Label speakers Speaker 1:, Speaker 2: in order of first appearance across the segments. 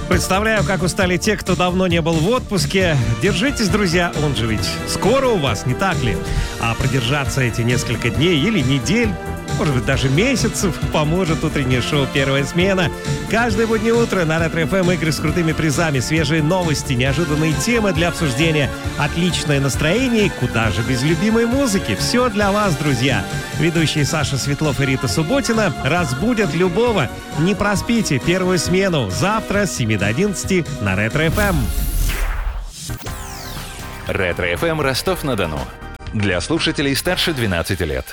Speaker 1: Представляю, как устали те, кто давно не был в отпуске. Держитесь, друзья, он же ведь скоро у вас, не так ли? А продержаться эти несколько дней или недель, может быть, даже месяцев, поможет утреннее шоу «Первая смена». Каждое буднее утро на Ретро-ФМ игры с крутыми призами, свежие новости, неожиданные темы для обсуждения, отличное настроение и куда же без любимой музыки. Все для вас, друзья. Ведущие Саша Светлов и Рита Субботина разбудят любого. Не проспите первую смену завтра с 7 до 11 на Ретро-ФМ.
Speaker 2: Ретро-ФМ Ростов-на-Дону. Для слушателей старше 12 лет.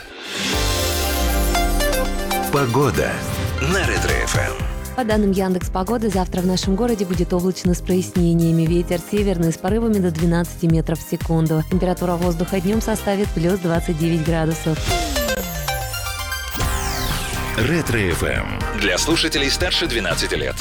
Speaker 2: Погода на Ретро-ФМ.
Speaker 3: По данным Яндекс.Погоды, завтра в нашем городе будет облачно с прояснениями. Ветер северный с порывами до 12 метров в секунду. Температура воздуха днем составит плюс 29 градусов.
Speaker 2: Ретро-ФМ. Для слушателей старше 12 лет.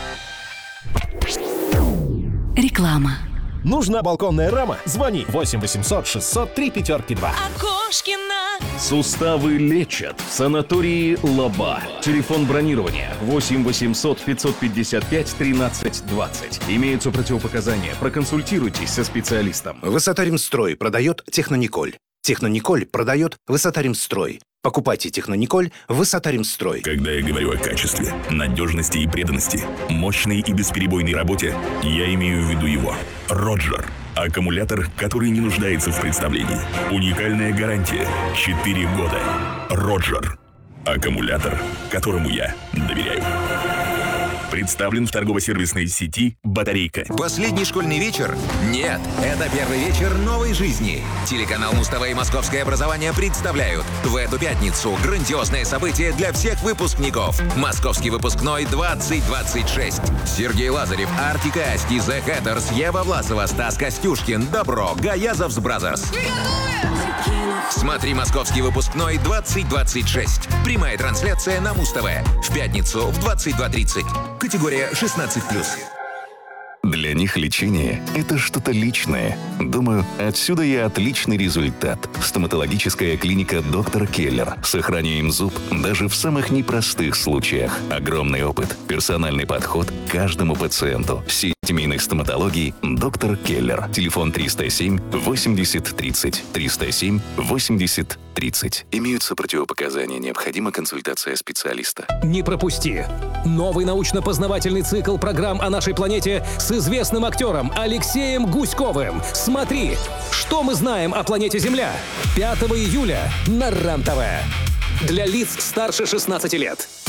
Speaker 3: Реклама.
Speaker 4: Нужна балконная рама? Звони 8 800 603 502.
Speaker 5: Окошкина.
Speaker 6: Суставы лечат в санатории Лаба. Телефон бронирования 8 800 555 13 20. Имеются противопоказания. Проконсультируйтесь со специалистом.
Speaker 7: Высота-Ремстрой продает Технониколь. Технониколь продает Высота-Ремстрой. Покупайте Технониколь Высота-Ремстрой.
Speaker 8: Когда я говорю о качестве, надежности и преданности, мощной и бесперебойной работе, я имею в виду его. Роджер. Аккумулятор, который не нуждается в представлении. Уникальная гарантия. 4 года. Роджер. Аккумулятор, которому я доверяю. Представлен в торгово-сервисной сети «Батарейка».
Speaker 9: Последний школьный вечер? Нет, это первый вечер новой жизни. Телеканал Муз-ТВ и Московское образование представляют в эту пятницу грандиозное событие для всех выпускников. Московский выпускной 2026. Сергей Лазарев, Артик и Асти, The Hatters, Ева Власова, Стас Костюшкин, Добро, Гаязовс Бразерс. Смотри «Московский выпускной 2026». Прямая трансляция на Муз-ТВ. В пятницу в 22:30. Категория 16+.
Speaker 2: Для них лечение – это что-то личное. Думаю, отсюда и отличный результат. Стоматологическая клиника «Доктор Келлер». Сохраняем зуб даже в самых непростых случаях. Огромный опыт, персональный подход к каждому пациенту. Сеть семейных стоматологий «Доктор Келлер». Телефон 307 80 30. 307 80 30. Имеются противопоказания. Необходима консультация специалиста.
Speaker 10: Не пропусти! Новый научно-познавательный цикл программ о нашей планете с известным актером Алексеем Гуськовым. Смотри, что мы знаем о планете Земля. 5 июля на РЕН-ТВ. Для лиц старше 16 лет.